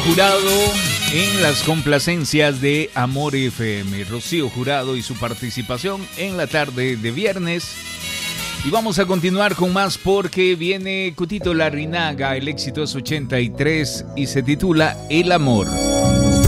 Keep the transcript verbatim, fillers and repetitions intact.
Jurado en las complacencias de Amor F M. Rocío Jurado y su participación en la tarde de viernes. Y vamos a continuar con más porque viene Cutito Larrinaga. El éxito es ochenta y tres y se titula El Amor.